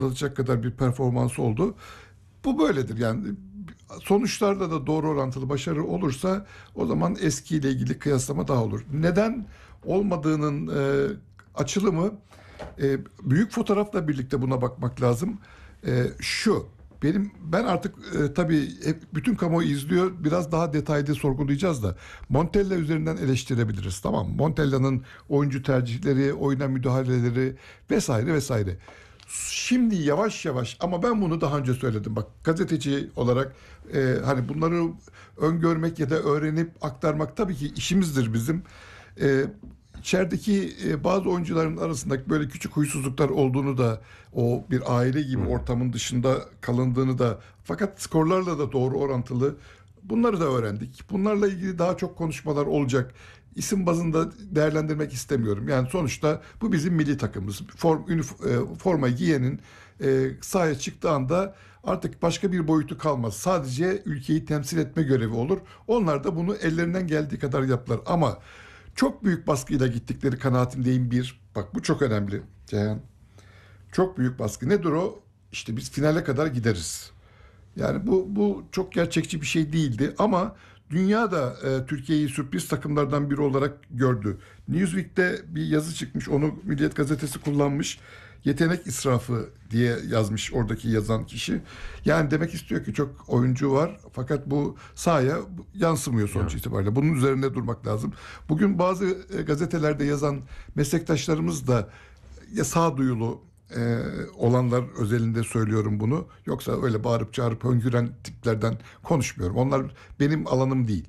alacak kadar bir performansı oldu. Bu böyledir yani. Sonuçlarda da doğru orantılı başarı olursa o zaman eskiyle ilgili kıyaslama daha olur. Neden olmadığının açılımı, büyük fotoğrafla birlikte buna bakmak lazım. Şu, ben artık tabii bütün kamuoyu izliyor. Biraz daha detaylı sorgulayacağız da Montella üzerinden eleştirebiliriz. Tamam mı? Montella'nın oyuncu tercihleri, oyuna müdahaleleri vesaire vesaire. Şimdi yavaş yavaş, ama ben bunu daha önce söyledim. Bak, gazeteci olarak hani bunları öngörmek ya da öğrenip aktarmak tabii ki işimizdir bizim. E, içerideki bazı oyuncuların arasındaki böyle küçük huysuzluklar olduğunu da, o bir aile gibi ortamın dışında kalındığını da, fakat skorlarla da doğru orantılı, bunları da öğrendik. Bunlarla ilgili daha çok konuşmalar olacak. İsim bazında değerlendirmek istemiyorum. Yani sonuçta bu bizim milli takımımız. Forma giyenin sahaya çıktığı anda artık başka bir boyutu kalmaz. Sadece ülkeyi temsil etme görevi olur. Onlar da bunu ellerinden geldiği kadar yaptılar. Ama çok büyük baskıyla gittikleri kanaatindeyim bir. Bak, bu çok önemli Ceyhan. Çok büyük baskı. Nedir o? İşte biz finale kadar gideriz. Yani bu çok gerçekçi bir şey değildi, ama dünya da Türkiye'yi sürpriz takımlardan biri olarak gördü. Newsweek'te bir yazı çıkmış, onu Milliyet Gazetesi kullanmış. Yetenek israfı diye yazmış oradaki yazan kişi. Yani demek istiyor ki çok oyuncu var, fakat bu sahaya yansımıyor sonuç itibariyle. Bunun üzerinde durmak lazım. Bugün bazı gazetelerde yazan meslektaşlarımız da ya sağduyulu olanlar özelinde söylüyorum bunu. Yoksa öyle bağırıp çağırıp höngüren tiplerden konuşmuyorum. Onlar benim alanım değil.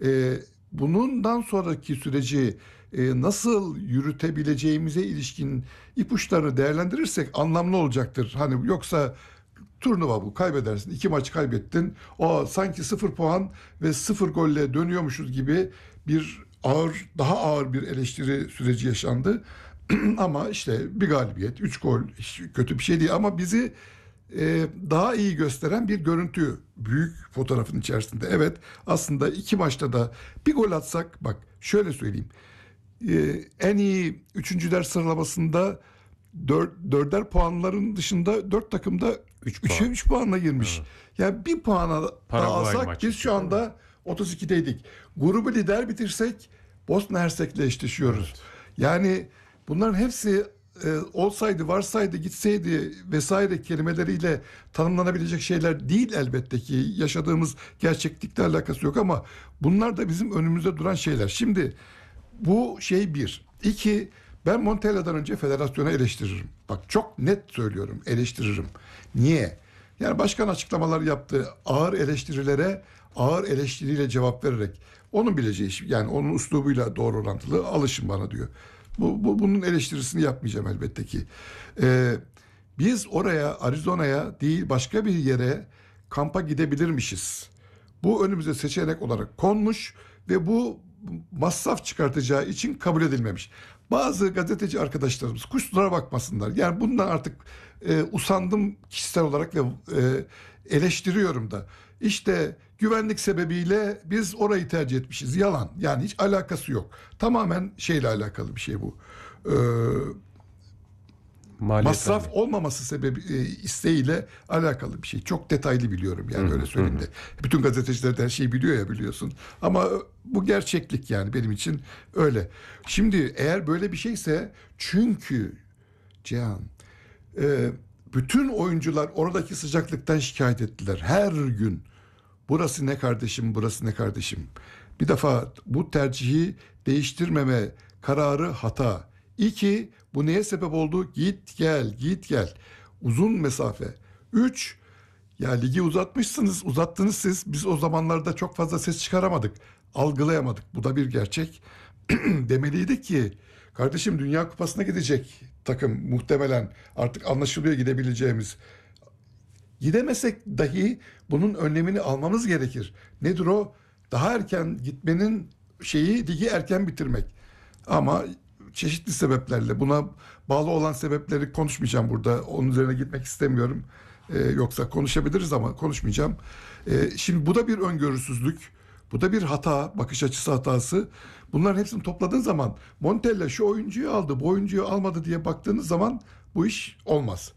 Bundan sonraki süreci nasıl yürütebileceğimize ilişkin ipuçlarını değerlendirirsek anlamlı olacaktır. Hani yoksa turnuva bu, kaybedersin. 2 maç kaybettin. O sanki 0 puan ve 0 golle dönüyormuşuz gibi bir daha ağır bir eleştiri süreci yaşandı. Ama işte bir galibiyet, 3 gol hiç kötü bir şey değil, ama bizi daha iyi gösteren bir görüntü büyük fotoğrafın içerisinde. Evet, aslında 2 maçta da bir gol atsak, bak şöyle söyleyeyim. En iyi üçüncüler sıralamasında dörder puanların dışında 4 takım da 3 3'e puan. 3 puanla girmiş. Evet. Yani bir puana daha Paraguay alsak maçı biz şu için, değil mi? anda 32'deydik. Grubu lider bitirsek Bosna Hersek'le eşleşiyoruz. Evet. Yani bunların hepsi olsaydı, varsaydı, gitseydi vesaire kelimeleriyle tanımlanabilecek şeyler değil elbette ki. Yaşadığımız gerçeklikle alakası yok, ama bunlar da bizim önümüzde duran şeyler. Şimdi bu şey bir. İki, ben Montella'dan önce federasyonu eleştiririm. Bak, çok net söylüyorum, eleştiririm. Niye? Yani başkan açıklamalar yaptı. Ağır eleştirilere ağır eleştiriyle cevap vererek, onun bileceği iş, yani onun üslubuyla doğru orantılı, alışın bana diyor. Bunun eleştirisini yapmayacağım elbette ki. Biz oraya, Arizona'ya değil başka bir yere kampa gidebilirmişiz. Bu önümüze seçenek olarak konmuş ve bu masraf çıkartacağı için kabul edilmemiş. Bazı gazeteci arkadaşlarımız kusura bakmasınlar. Yani bundan artık usandım kişisel olarak ve eleştiriyorum da. İşte güvenlik sebebiyle biz orayı tercih etmişiz. Yalan. Yani hiç alakası yok. Tamamen şeyle alakalı bir şey bu. Ee, Maliyetten masraf olmaması sebebi isteğiyle alakalı bir şey. Çok detaylı biliyorum, yani öyle söyleyeyim de. Bütün gazeteciler de her şeyi biliyor ya, biliyorsun. Ama bu gerçeklik, yani benim için öyle. Şimdi eğer böyle bir şeyse, çünkü Cihan, bütün oyuncular oradaki sıcaklıktan şikayet ettiler. Her gün burası ne kardeşim, burası ne kardeşim. Bir defa bu tercihi değiştirmeme kararı hata. İki, bu neye sebep oldu? Git gel, git gel. Uzun mesafe. Üç, ya ligi uzattınız siz. Biz o zamanlarda çok fazla ses çıkaramadık. Algılayamadık. Bu da bir gerçek. Demeliydik ki, kardeşim, Dünya Kupası'na gidecek takım muhtemelen, artık anlaşılıyor gidebileceğimiz. Gidemesek dahi bunun önlemini almamız gerekir. Nedir o? Daha erken gitmenin şeyi, ligi erken bitirmek. Ama çeşitli sebeplerle, buna bağlı olan sebepleri konuşmayacağım burada. Onun üzerine gitmek istemiyorum. Yoksa konuşabiliriz ama konuşmayacağım. Şimdi bu da bir öngörüsüzlük. Bu da bir hata, bakış açısı hatası. Bunların hepsini topladığın zaman Montella şu oyuncuyu aldı, bu oyuncuyu almadı diye baktığınız zaman bu iş olmaz.